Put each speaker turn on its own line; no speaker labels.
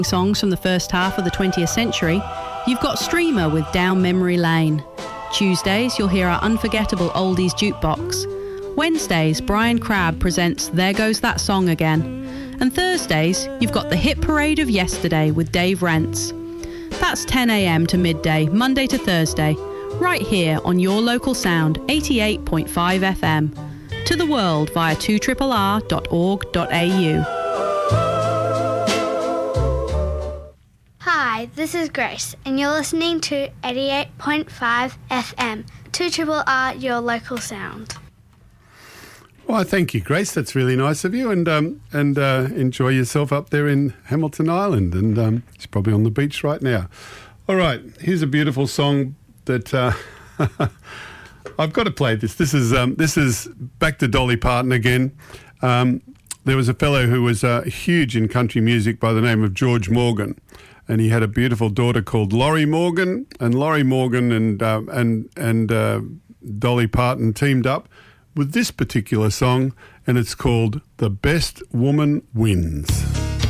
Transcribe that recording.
songs from the first half of the 20th century, you've got Streamer with Down Memory Lane. Tuesdays, you'll hear our unforgettable oldies jukebox. Wednesdays, Brian Crabb presents There Goes That Song Again. And Thursdays, you've got the hit parade of yesterday with Dave Rents. That's 10 a.m. to midday, Monday to Thursday, right here on your local sound, 88.5 FM. To the world via 2RRR.org.au.
Hi, this is Grace, and you're listening to 88.5 FM, 2RRR, your local sound.
Well, thank you, Grace. That's really nice of you, and enjoy yourself up there in Hamilton Island, and it's probably on the beach right now. All right, here's a beautiful song that I've got to play. This is back to Dolly Parton again. There was a fellow who was huge in country music by the name of George Morgan, and he had a beautiful daughter called Laurie Morgan, and Laurie Morgan and Dolly Parton teamed up with this particular song, and it's called The Best Woman Wins.